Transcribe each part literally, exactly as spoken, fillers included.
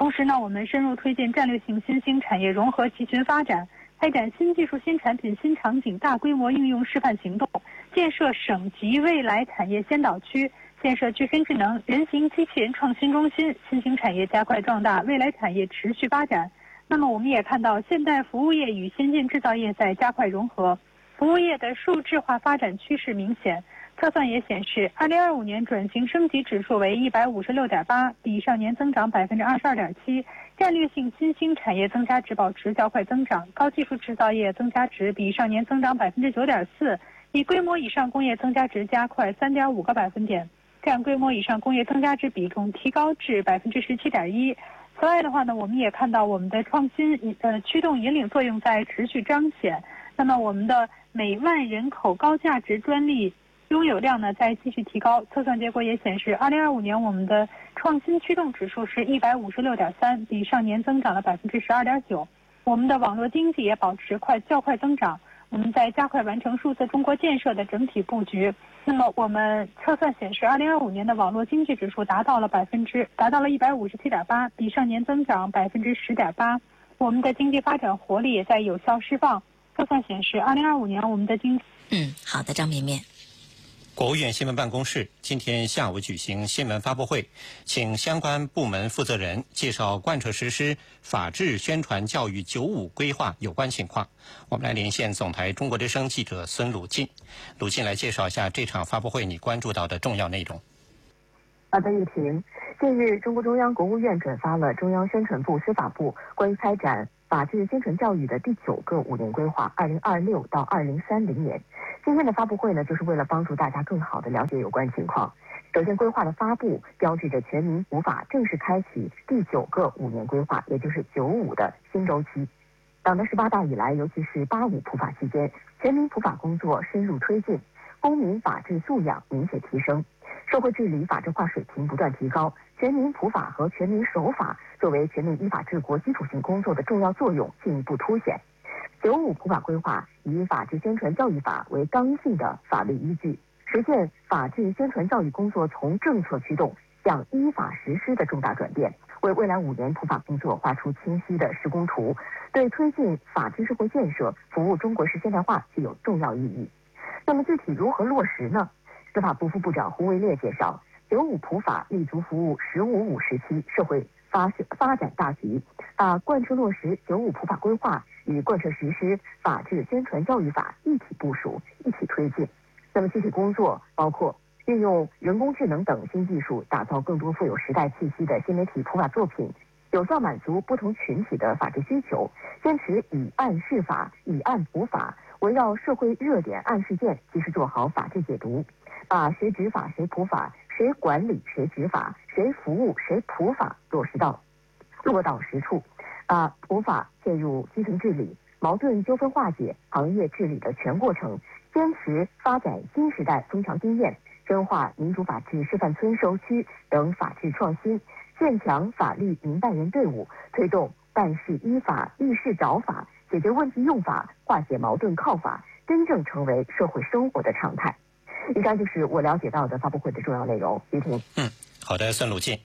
同时呢，我们深入推进战略性新兴产业融合集群发展，开展新技术、新产品、新场景大规模应用示范行动，建设省级未来产业先导区，建设具身智能、人形机器人创新中心，新兴产业加快壮大，未来产业持续发展。那么我们也看到，现代服务业与先进制造业在加快融合，服务业的数字化发展趋势明显。测算也显示，二零二五年转型升级指数为一百五十六点八，比上年增长百分之二十二点七。战略性新兴产业增加值保持较快增长，高技术制造业增加值比上年增长百分之九点四，以规模以上工业增加值加快三点五个百分点，占规模以上工业增加值比重提高至百分之十七点一。此外的话呢，我们也看到我们的创新呃驱动引领作用在持续彰显。那么我们的每万人口高价值专利拥有量呢在继续提高，测算结果也显示，二零二五年我们的创新驱动指数是一百五十六点三，比上年增长了百分之十二点九。我们的网络经济也保持快较快增长，我们在加快完成数字中国建设的整体布局。那么我们测算显示，二零二五年的网络经济指数达到了百分之达到了一百五十七点八，比上年增长百分之十点八。我们的经济发展活力也在有效释放。测算显示，二零二五年我们的经嗯，好的，张绵绵。 国务院新闻办公室今天下午举行新闻发布会，请相关部门负责人介绍贯彻实施法治宣传教育九五规划有关情况。我们来连线总台中国之声记者孙鲁进，鲁进来介绍一下这场发布会你关注到的重要内容。 好的，玉婷。近日，中国中央、国务院转发了中央宣传部、司法部关于开展法治宣传教育的第九个五年规划（二零二六到二零三零年）。今天的发布会呢，就是为了帮助大家更好地了解有关情况。首先，规划的发布标志着全民普法正式开启第九个五年规划，也就是九五的新周期。党的十八大以来，尤其是八五普法期间，全民普法工作深入推进，公民法治素养明显提升，社会治理法治化水平不断提高，全民普法和全民守法作为全面依法治国基础性工作的重要作用进一步凸显。九五普法规划以法治宣传教育法为刚性的法律依据，实现法治宣传教育工作从政策驱动向依法实施的重大转变，为未来五年普法工作画出清晰的施工图，对推进法治社会建设、服务中国式现代化具有重要意义。那么具体如何落实呢？司法部副部长胡维烈介绍，九五普法立足服务“十五五”时期社会发发展大局，把贯彻落实九五普法规划与贯彻实施法治宣传教育法一体部署、一起推进。那么具体工作包括运用人工智能等新技术，打造更多富有时代气息的新媒体普法作品，有效满足不同群体的法治需求，坚持以案释法、以案普法，围绕社会热点案事件及时做好法治解读，把谁执法谁普法、谁管理谁执法、谁服务谁普法落实到落到实处，把普法切入基层治理、矛盾纠纷化解、行业治理的全过程，坚持发展新时代综长经验，深化民主法治示范村社区等法治创新，建强法律明白人队伍，推动办事依法、遇事找法、解决问题用法、化解矛盾靠法，真正成为社会生活的常态。以上就是我了解到的发布会的重要内容。于婷， 嗯，好的，孙鲁进。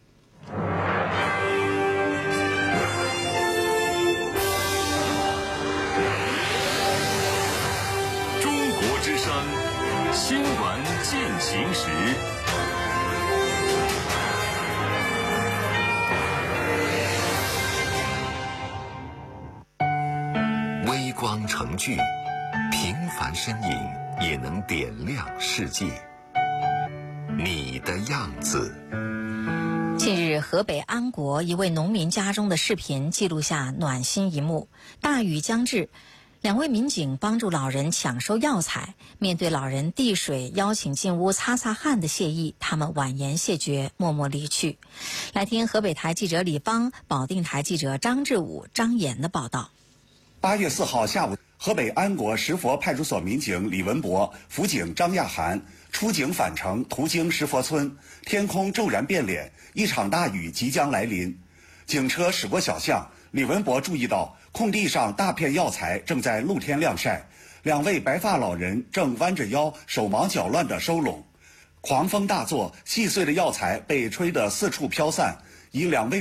中国之声新闻进行时。微光成炬，平凡身影也能点亮世界。你的样子。 近日，河北安国一位农民家中的视频记录下暖心一幕。大雨将至，两位民警帮助老人抢收药材，面对老人递水邀请进屋擦擦汗的谢意，他们婉言谢绝，默默离去。来听河北台记者李芳、保定台记者张志武、张岩的报道。 八月四号下午，河北安国石佛派出所民警李文博、辅警张亚涵出警返程，途经石佛村，天空骤然变脸，一场大雨即将来临。警车驶过小巷，李文博注意到空地上大片药材正在露天晾晒，两位白发老人正弯着腰，手忙脚乱地收拢。狂风大作，细碎的药材被吹得四处飘散，以两位